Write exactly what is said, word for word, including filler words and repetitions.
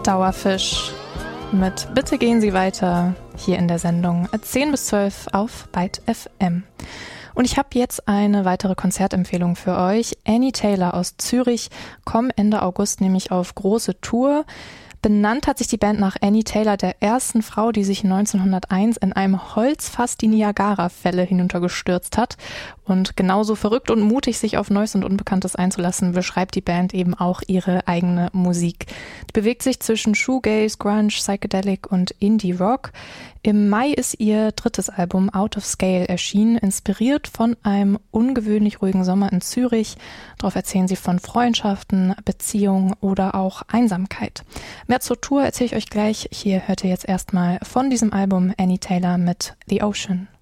Dauerfisch mit Bitte gehen Sie weiter hier in der Sendung zehn bis zwölf auf Byte F M. Und ich habe jetzt eine weitere Konzertempfehlung für euch. Annie Taylor aus Zürich kommt Ende August nämlich auf große Tour. Benannt hat sich die Band nach Annie Taylor, der ersten Frau, die sich neunzehnhunderteins in einem Holzfass die Niagara-Fälle hinuntergestürzt hat. Und genauso verrückt und mutig, sich auf Neues und Unbekanntes einzulassen, beschreibt die Band eben auch ihre eigene Musik. Die bewegt sich zwischen Shoegaze, Grunge, Psychedelic und Indie-Rock. Im Mai ist ihr drittes Album Out of Scale erschienen, inspiriert von einem ungewöhnlich ruhigen Sommer in Zürich. Darauf erzählen sie von Freundschaften, Beziehungen oder auch Einsamkeit. Mehr zur Tour erzähle ich euch gleich. Hier hört ihr jetzt erstmal von diesem Album Annie Taylor mit The Ocean.